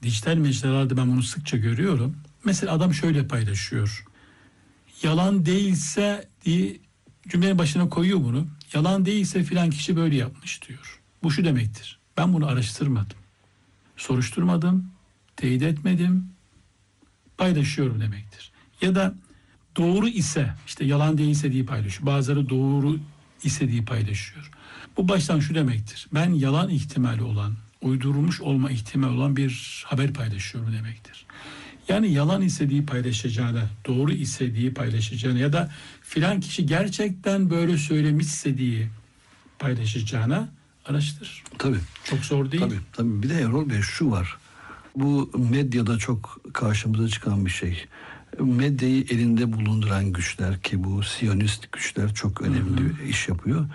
dijital mecralarda ben bunu sıkça görüyorum. Mesela adam şöyle paylaşıyor. Yalan değilse diye cümlenin başına koyuyor bunu. Yalan değilse filan kişi böyle yapmış diyor. Bu şu demektir. Ben bunu araştırmadım. Soruşturmadım. Teyit etmedim. Paylaşıyorum demektir. Ya da doğru ise, işte yalan değilse diye paylaşıyor. Bazıları doğru ise diye paylaşıyor. Bu baştan şu demektir. Ben yalan ihtimali olan, uydurulmuş olma ihtimali olan bir haber paylaşıyorum demektir. Yani yalan istediği paylaşacağına, doğru istediği paylaşacağına ya da filan kişi gerçekten böyle söylemişse diye paylaşacağına araştır. Tabii. Çok zor değil. Tabii. Bir de Erol Bey şu var. Bu medyada çok karşımıza çıkan bir şey. Medyayı elinde bulunduran güçler, ki bu Siyonist güçler çok önemli iş yapıyor.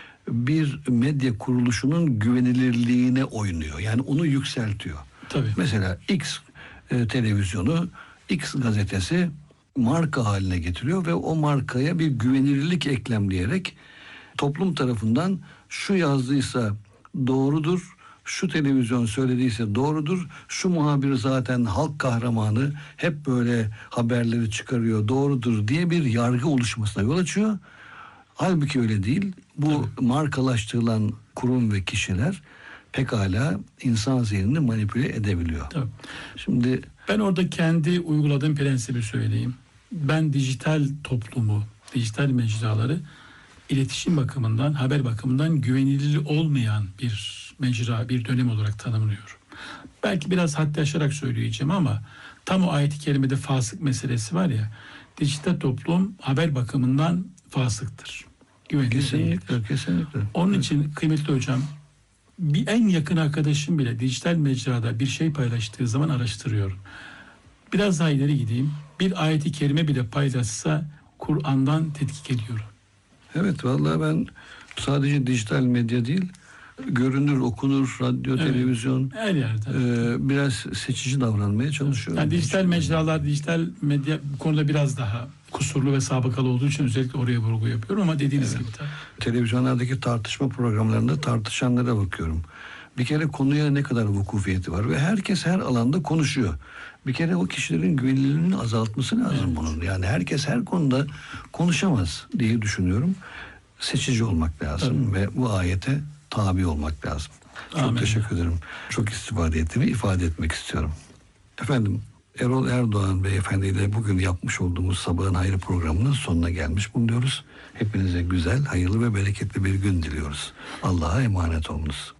Bir medya kuruluşunun güvenilirliğine oynuyor. Yani onu yükseltiyor. Tabii. Mesela X televizyonu, X gazetesi marka haline getiriyor ve o markaya bir güvenilirlik eklemleyerek toplum tarafından şu yazdıysa doğrudur, şu televizyon söylediyse doğrudur, şu muhabir zaten halk kahramanı, hep böyle haberleri çıkarıyor, doğrudur diye bir yargı oluşmasına yol açıyor. Halbuki öyle değil. Bu markalaştırılan kurum ve kişiler pekala insan zihnini manipüle edebiliyor. Tabii. Şimdi ben orada kendi uyguladığım prensibi söyleyeyim. Ben dijital toplumu, dijital mecraları iletişim bakımından, haber bakımından güvenilir olmayan bir mecra, bir dönem olarak tanımlıyorum. Belki biraz haddi aşarak söyleyeceğim ama tam o ayet-i kerimede fasık meselesi var ya, dijital toplum haber bakımından fasıktır. Güvenilir değil. Kesinlikle. Onun için kıymetli hocam, bir en yakın arkadaşım bile dijital mecrada bir şey paylaştığı zaman araştırıyorum. Biraz daha ileri gideyim. Bir ayet-i kerime bile paylaşsa Kur'an'dan tetkik ediyorum. Evet, vallahi ben sadece dijital medya değil, görünür, okunur, radyo, televizyon, her yerde. Biraz seçici davranmaya çalışıyorum. Yani dijital mecralar, dijital medya bu konuda biraz daha kusurlu ve sabıkalı olduğu için özellikle oraya vurgu yapıyorum ama dediğiniz gibi tabii. Televizyonlardaki tartışma programlarında tartışanlara bakıyorum. Bir kere konuya ne kadar vukufiyeti var ve herkes her alanda konuşuyor. Bir kere o kişilerin güvenilirliğini azaltması lazım bunun. Yani herkes her konuda konuşamaz diye düşünüyorum. Seçici olmak lazım ve bu ayete tabi olmak lazım. Çok teşekkür ederim. Çok istifade ettiğimi ifade etmek istiyorum. Efendim, Erol Erdoğan Beyefendi ile bugün yapmış olduğumuz Sabahın Hayrı programının sonuna gelmiş bulunuyoruz. Hepinize güzel, hayırlı ve bereketli bir gün diliyoruz. Allah'a emanet olunuz.